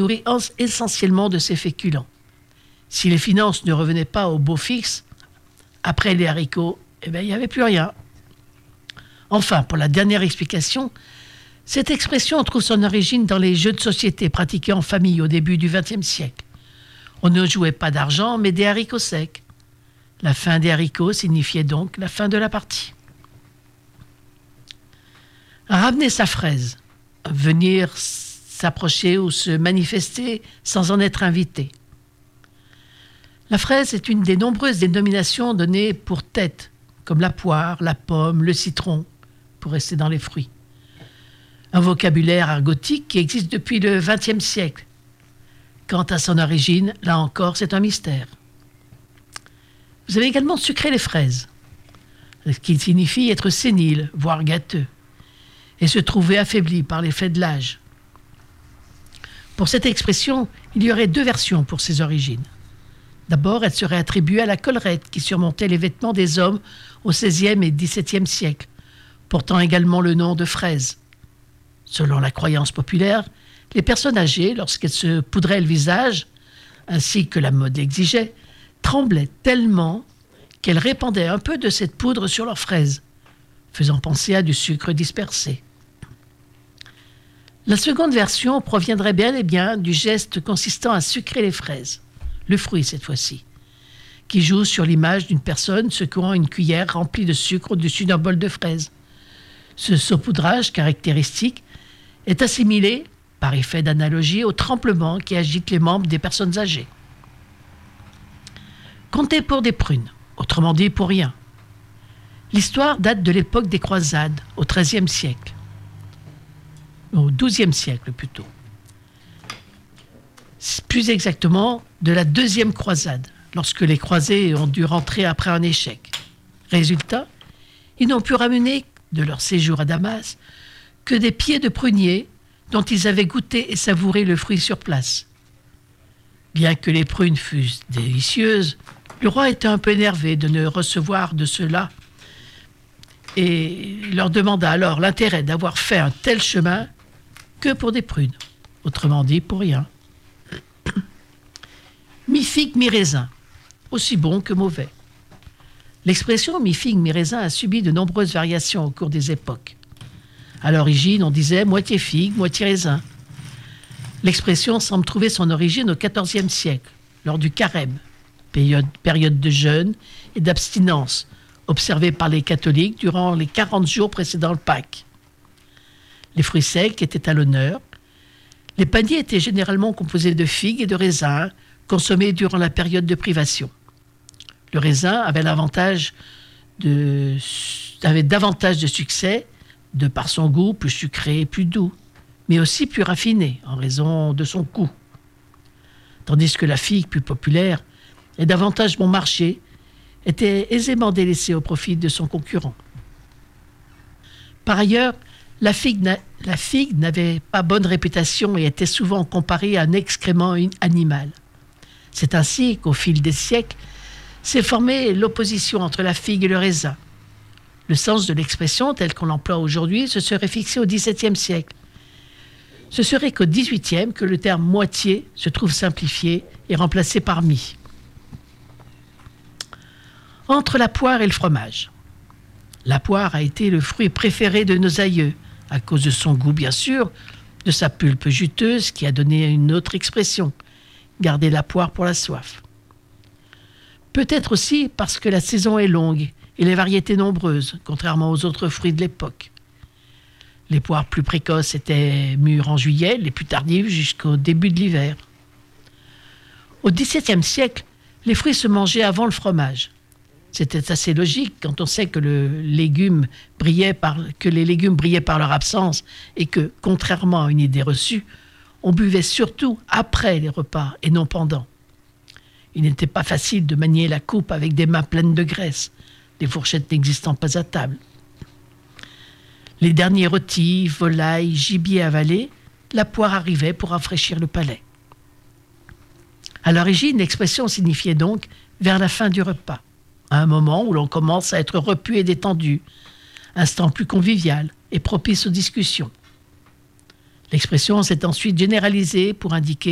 nourrit essentiellement de ces féculents. Si les finances ne revenaient pas au beau fixe, après les haricots, il n'y avait plus rien. Enfin, pour la dernière explication, cette expression trouve son origine dans les jeux de société pratiqués en famille au début du XXe siècle. On ne jouait pas d'argent, mais des haricots secs. La fin des haricots signifiait donc la fin de la partie. Ramener sa fraise, venir s'approcher ou se manifester sans en être invité. La fraise est une des nombreuses dénominations données pour tête, comme la poire, la pomme, le citron, pour rester dans les fruits. Un vocabulaire argotique qui existe depuis le XXe siècle. Quant à son origine, là encore, c'est un mystère. Vous avez également sucré les fraises, ce qui signifie être sénile, voire gâteux, et se trouver affaibli par l'effet de l'âge. Pour cette expression, il y aurait deux versions pour ses origines. D'abord, elle serait attribuée à la collerette qui surmontait les vêtements des hommes au XVIe et XVIIe siècle, portant également le nom de fraise. Selon la croyance populaire, les personnes âgées, lorsqu'elles se poudraient le visage, ainsi que la mode l'exigeait, tremblaient tellement qu'elles répandaient un peu de cette poudre sur leurs fraises, faisant penser à du sucre dispersé. La seconde version proviendrait bel et bien du geste consistant à sucrer les fraises, le fruit cette fois-ci, qui joue sur l'image d'une personne secouant une cuillère remplie de sucre au-dessus d'un bol de fraises. Ce saupoudrage caractéristique est assimilé, par effet d'analogie, au tremblement qui agite les membres des personnes âgées. Compter pour des prunes, autrement dit pour rien. L'histoire date de l'époque des croisades, au XIIIe siècle. Au XIIe siècle plutôt. Plus exactement, de la deuxième croisade, lorsque les croisés ont dû rentrer après un échec. Résultat, ils n'ont pu ramener de leur séjour à Damas que des pieds de pruniers dont ils avaient goûté et savouré le fruit sur place. Bien que les prunes fussent délicieuses, le roi était un peu énervé de ne recevoir de cela et leur demanda alors l'intérêt d'avoir fait un tel chemin que pour des prunes, autrement dit pour rien. Mi-figue, mi-raisin, aussi bon que mauvais. L'expression mi-figue, mi-raisin a subi de nombreuses variations au cours des époques. À l'origine, on disait moitié figue, moitié raisin. L'expression semble trouver son origine au XIVe siècle, lors du carême, période de jeûne et d'abstinence, observée par les catholiques durant les 40 jours précédant le Pâques. Les fruits secs étaient à l'honneur. Les paniers étaient généralement composés de figues et de raisins, consommés durant la période de privation. Le raisin avait davantage de succès de par son goût plus sucré et plus doux, mais aussi plus raffiné en raison de son coût. Tandis que la figue, plus populaire et davantage bon marché, était aisément délaissée au profit de son concurrent. Par ailleurs, la figue n'avait pas bonne réputation et était souvent comparée à un excrément animal. C'est ainsi qu'au fil des siècles, s'est formée l'opposition entre la figue et le raisin. Le sens de l'expression, tel qu'on l'emploie aujourd'hui, se serait fixé au XVIIe siècle. Ce serait qu'au XVIIIe que le terme « moitié » se trouve simplifié et remplacé par « mi ». Entre la poire et le fromage. La poire a été le fruit préféré de nos aïeux, à cause de son goût bien sûr, de sa pulpe juteuse qui a donné une autre expression, garder la poire pour la soif. Peut-être aussi parce que la saison est longue et les variétés nombreuses, contrairement aux autres fruits de l'époque. Les poires plus précoces étaient mûres en juillet, les plus tardives jusqu'au début de l'hiver. Au XVIIe siècle, les fruits se mangeaient avant le fromage. C'était assez logique quand on sait que les légumes brillaient par leur absence et que, contrairement à une idée reçue, on buvait surtout après les repas et non pendant. Il n'était pas facile de manier la coupe avec des mains pleines de graisse, les fourchettes n'existant pas à table. Les derniers rôtis, volailles, gibier avalés, la poire arrivait pour rafraîchir le palais. À l'origine, l'expression signifiait donc « vers la fin du repas », à un moment où l'on commence à être repu et détendu, instant plus convivial et propice aux discussions. L'expression s'est ensuite généralisée pour indiquer